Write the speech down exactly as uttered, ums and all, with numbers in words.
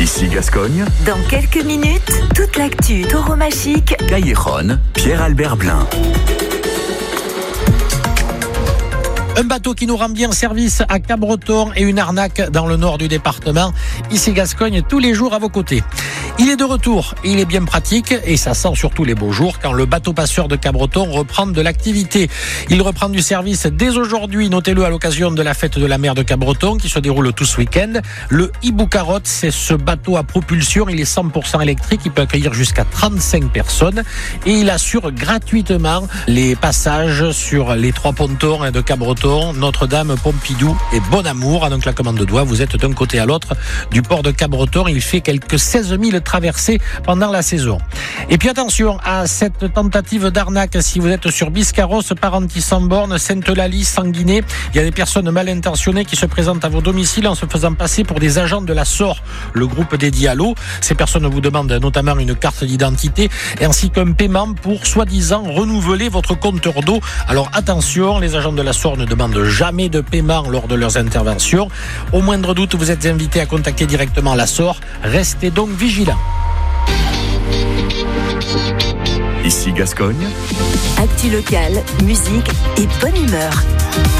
Ici Gascogne. Dans quelques minutes, toute l'actu tauromachique. Cailleron, Pierre-Albert Blin. Un bateau qui nous rend bien service à Cabreton et une arnaque dans le nord du département. Ici Gascogne, tous les jours à vos côtés. Il est de retour, il est bien pratique et ça sent surtout les beaux jours quand le bateau passeur de Cabreton reprend de l'activité. Il reprend du service dès aujourd'hui, notez-le à l'occasion de la fête de la mer de Cabreton qui se déroule tout ce week-end. Le Iboucarot, c'est ce bateau à propulsion, il est cent pour cent électrique, il peut accueillir jusqu'à trente-cinq personnes et il assure gratuitement les passages sur les trois pontons de Cabreton, Notre-Dame, Pompidou et Bonamour. Donc la commande de doigt, vous êtes d'un côté à l'autre du port de Cabreton, il fait quelques seize mille traversées pendant la saison. Et puis attention à cette tentative d'arnaque si vous êtes sur Biscarros, Parentis-en-Born, Sainte-Eulalie, Sanguinet. Il y a des personnes mal intentionnées qui se présentent à vos domiciles en se faisant passer pour des agents de la S O R, le groupe dédié à l'eau. Ces personnes vous demandent notamment une carte d'identité ainsi qu'un paiement pour soi-disant renouveler votre compteur d'eau. Alors attention, les agents de la S O R ne demandent jamais de paiement lors de leurs interventions. Au moindre doute, vous êtes invité à contacter directement la S O R. Restez donc vigilants. Ici Gascogne. Actu locale, musique et bonne humeur.